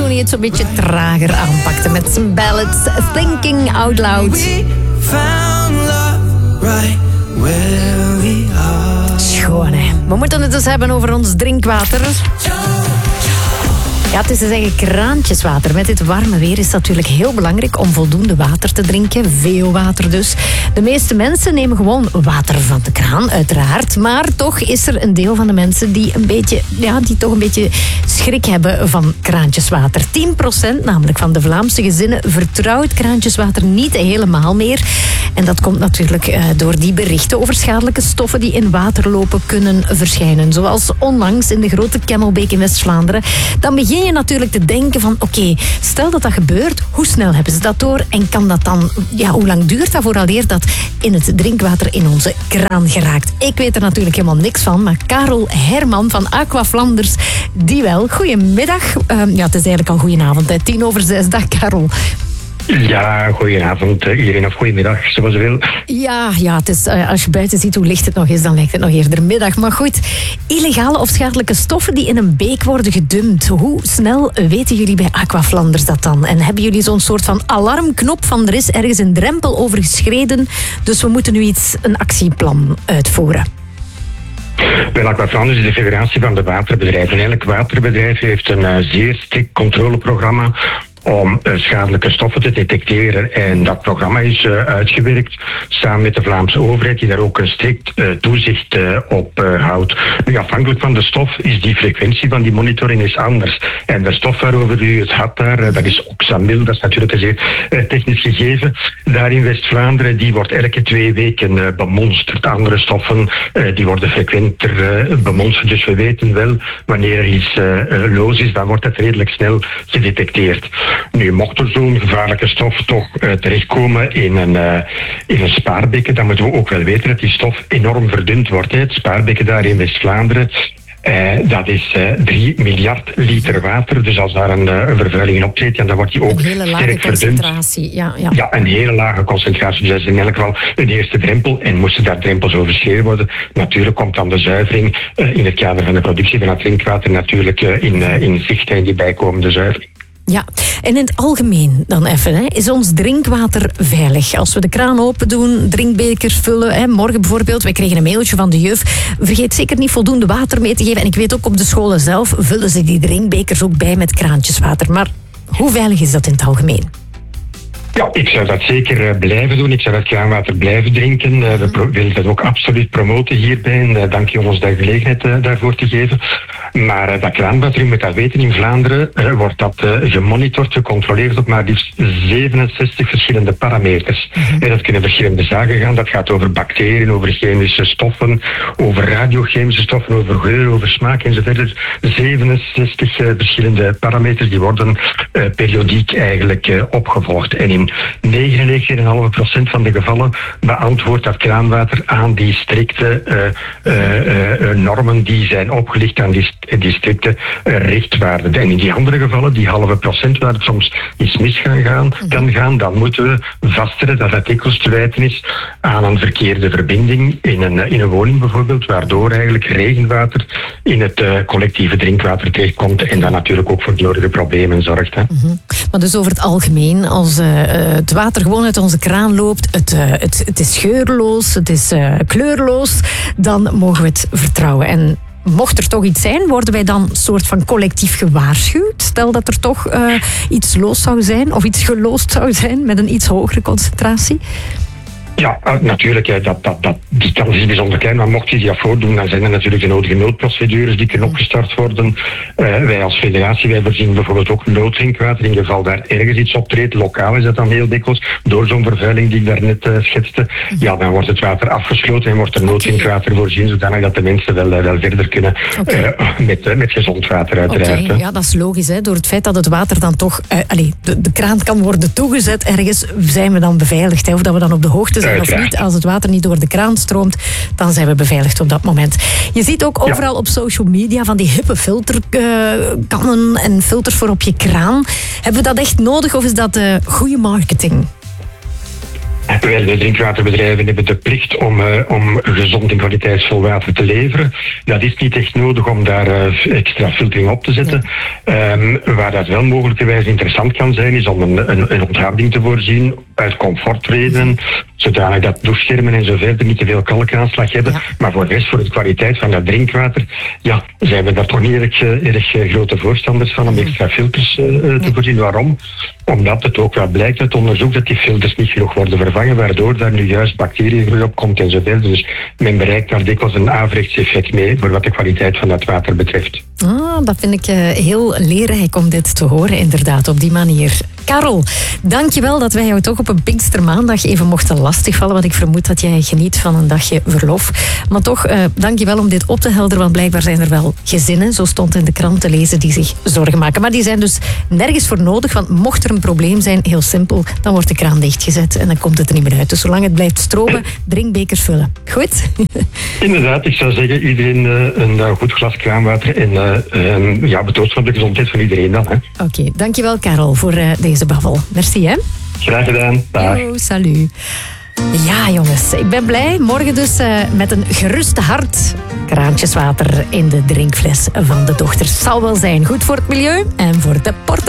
toen hij het zo'n beetje trager aanpakte met zijn ballads Thinking Out Loud. We found love right where we are. Schoon, hè. We moeten het dus hebben over ons drinkwater. Ja, het is te zeggen kraantjeswater. Met dit warme weer is het natuurlijk heel belangrijk om voldoende water te drinken. Veel water dus. De meeste mensen nemen gewoon water van de kraan, uiteraard. Maar toch is er een deel van de mensen die toch een beetje schrik hebben van kraantjeswater. 10% namelijk van de Vlaamse gezinnen vertrouwt kraantjeswater niet helemaal meer. En dat komt natuurlijk door die berichten over schadelijke stoffen die in waterlopen kunnen verschijnen. Zoals onlangs in de grote Kemmelbeek in West-Vlaanderen. Dan begin je natuurlijk te denken van oké, stel dat gebeurt, hoe snel hebben ze dat door? En kan dat dan, hoe lang duurt dat vooraleer dat in het drinkwater in onze kraan geraakt? Ik weet er natuurlijk helemaal niks van, maar Karel Herman van Aqua Flanders, die wel. Goedemiddag. Het is eigenlijk al goedenavond, 5:10. Dag Karel. Ja, goedenavond iedereen, of goedemiddag, zoals je wil. Ja, het is, als je buiten ziet hoe licht het nog is, dan lijkt het nog eerder middag. Maar goed, illegale of schadelijke stoffen die in een beek worden gedumpt. Hoe snel weten jullie bij Aqua Flanders dat dan? En hebben jullie zo'n soort van alarmknop van er is ergens een drempel overgeschreden, dus we moeten nu een actieplan uitvoeren? Wel, Aqua Flanders is de federatie van de waterbedrijven. Elk waterbedrijf heeft een zeer strikt controleprogramma om schadelijke stoffen te detecteren. En dat programma is uitgewerkt samen met de Vlaamse overheid, die daar ook een strikt toezicht op houdt. Nu, afhankelijk van de stof is die frequentie van die monitoring is anders. En de stof waarover u het had daar, dat is oxamil, dat is natuurlijk een zeer technisch gegeven. Daar in West-Vlaanderen, die wordt elke 2 weken bemonsterd. Andere stoffen, die worden frequenter bemonsterd. Dus we weten wel, wanneer er iets los is, dan wordt het redelijk snel gedetecteerd. Nu, mocht er zo'n gevaarlijke stof toch terechtkomen in een spaarbekken, dan moeten we ook wel weten dat die stof enorm verdund wordt. Het spaarbekken daar in West-Vlaanderen, dat is 3 miljard liter water. Dus als daar een vervuiling in optreedt, dan wordt die ook sterk verdund. Ja, een hele lage concentratie. Dus dat is in elk geval een eerste drempel. En moesten daar drempels overschreden worden, natuurlijk komt dan de zuivering in het kader van de productie van het drinkwater natuurlijk in zicht, en die bijkomende zuivering. Ja, en in het algemeen dan even, is ons drinkwater veilig? Als we de kraan open doen, drinkbekers vullen, morgen bijvoorbeeld, wij kregen een mailtje van de juf, vergeet zeker niet voldoende water mee te geven. En ik weet ook op de scholen zelf vullen ze die drinkbekers ook bij met kraantjeswater. Maar hoe veilig is dat in het algemeen? Ja, ik zou dat zeker blijven doen. Ik zou dat kraanwater blijven drinken. We willen dat ook absoluut promoten hierbij. En dank je om ons de gelegenheid daarvoor te geven. Maar dat kraanwater, u moet dat weten, in Vlaanderen wordt dat gemonitord, gecontroleerd op maar liefst 67 verschillende parameters. En dat kunnen verschillende zaken gaan. Dat gaat over bacteriën, over chemische stoffen, over radiochemische stoffen, over geur, over smaak enzovoort. 67 verschillende parameters die worden periodiek eigenlijk opgevolgd. En in 99,5% van de gevallen beantwoordt dat kraanwater aan die strikte normen die zijn opgelicht, aan die strikte richtwaarden. En in die andere gevallen, die halve procent waar het soms iets mis kan gaan, dan moeten we vaststellen dat het dikwijls te wijten is aan een verkeerde verbinding in een woning bijvoorbeeld, waardoor eigenlijk regenwater in het collectieve drinkwater terechtkomt en dan natuurlijk ook voor de nodige problemen zorgt. Hè. Maar dus over het algemeen, als het water gewoon uit onze kraan loopt, het is geurloos, het is kleurloos, dan mogen we het vertrouwen. En mocht er toch iets zijn, worden wij dan soort van collectief gewaarschuwd? Stel dat er toch iets los zou zijn of iets geloosd zou zijn met een iets hogere concentratie? Ja, natuurlijk, die kans is bijzonder klein, maar mocht je die voordoen, dan zijn er natuurlijk de nodige noodprocedures die kunnen opgestart worden. Wij als federatie, wij voorzien bijvoorbeeld ook nooddrinkwater in geval daar ergens iets optreedt. Lokaal is dat dan heel dikwijls, door zo'n vervuiling die ik daarnet schetste. Ja, dan wordt het water afgesloten en wordt er nooddrinkwater voorzien, zodanig dat de mensen wel verder kunnen met gezond water uiteraard. Ja, dat is logisch. Hè. Door het feit dat het water dan toch, de kraan kan worden toegezet ergens, zijn we dan beveiligd. Hè. Of dat we dan op de hoogte zijn of niet. Als het water niet door de kraan stroomt, dan zijn we beveiligd op dat moment. Je ziet ook overal op social media van die hippe filterkannen en filters voor op je kraan. Hebben we dat echt nodig of is dat goede marketing? Terwijl de drinkwaterbedrijven hebben de plicht om gezond en kwaliteitsvol water te leveren. Dat is niet echt nodig om daar extra filtering op te zetten. Waar dat wel mogelijkerwijs interessant kan zijn, is om een onthouding te voorzien uit comfortredenen, zodanig dat doucheschermen en zo verder niet te veel kalkaanslag hebben. Ja. Maar voor de rest, voor de kwaliteit van dat drinkwater, zijn we daar toch niet erg grote voorstanders van om extra filters te voorzien. Waarom? Omdat het ook wel blijkt uit onderzoek dat die filters niet genoeg worden vervangen, waardoor daar nu juist bacteriëngroei op komt en zo verder. Dus men bereikt daar dikwijls een averechts effect mee voor wat de kwaliteit van dat water betreft. Dat vind ik heel leerrijk om dit te horen, inderdaad, op die manier. Karel, dankjewel dat wij jou toch op een Pinkstermaandag even mochten lastigvallen, want ik vermoed dat jij geniet van een dagje verlof. Maar toch, dankjewel om dit op te helderen, want blijkbaar zijn er wel gezinnen, zo stond in de krant te lezen, die zich zorgen maken. Maar die zijn dus nergens voor nodig, want mocht er een probleem zijn, heel simpel, dan wordt de kraan dichtgezet en dan komt het er niet meer uit. Dus zolang het blijft stromen, drinkbekers vullen. Goed? Inderdaad, ik zou zeggen, iedereen een goed glas kraanwater en betoast van de gezondheid van iedereen dan. Oké, dankjewel Karel voor deze babbel. Merci, hè? Graag gedaan. Dag. Yo, salut. Ja, jongens, ik ben blij. Morgen dus met een gerust hart kraantjeswater in de drinkfles van de dochter. Zal wel zijn. Goed voor het milieu en voor de portemonnee.